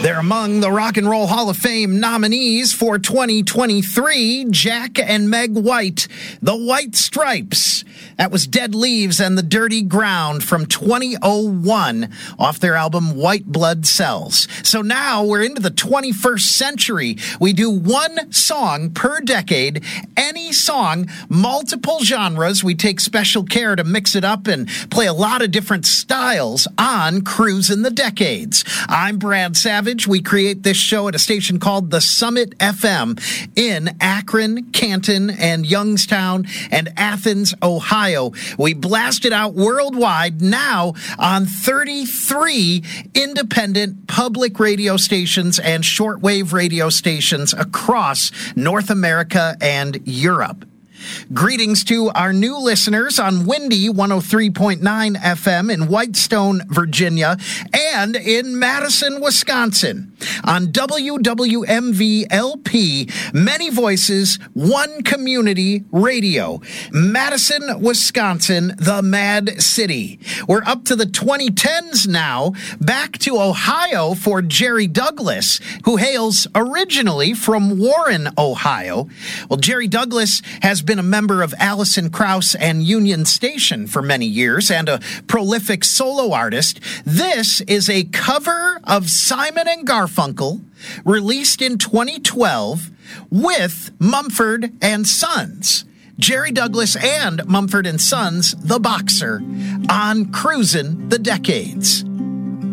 They're among the Rock and Roll Hall of Fame nominees for 2023, Jack and Meg White, The White Stripes. That was Dead Leaves and the Dirty Ground from 2001 off their album White Blood Cells. So now we're into the 21st century. We do one song per decade, any song, multiple genres. We take special care to mix it up and play a lot of different styles on Cruisin' the Decades. I'm Brad Savage. We create this show at a station called The Summit FM in Akron, Canton, and Youngstown, and Athens, Ohio. We blast it out worldwide now on 33 independent public radio stations and shortwave radio stations across North America and Europe. Greetings to our new listeners on Windy 103.9 FM in Whitestone, Virginia, and in Madison, Wisconsin. On WWMV-LP, Many Voices, One Community Radio. Madison, Wisconsin, the Mad City. We're up to the 2010s now, back to Ohio for Jerry Douglas, who hails originally from Warren, Ohio. Well, Jerry Douglas has been a member of Alison Krauss and Union Station for many years and a prolific solo artist. This is a cover of Simon and Garfunkel, released in 2012 with Mumford and Sons. Jerry Douglas and Mumford and Sons, The Boxer, on Cruisin' the Decades.